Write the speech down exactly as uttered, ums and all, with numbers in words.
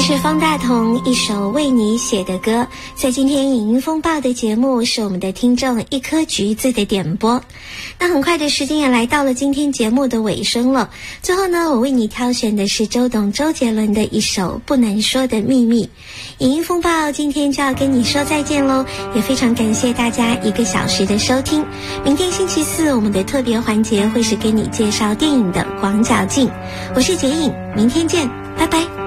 是方大同一首为你写的歌，在今天影音风暴的节目是我们的听众一颗橘子的点播。那很快的时间也来到了今天节目的尾声了，最后呢，我为你挑选的是周董周杰伦的一首不能说的秘密。影音风暴今天就要跟你说再见咯，也非常感谢大家一个小时的收听。明天星期四我们的特别环节会是跟你介绍电影的广角镜，我是杰影，明天见，拜拜。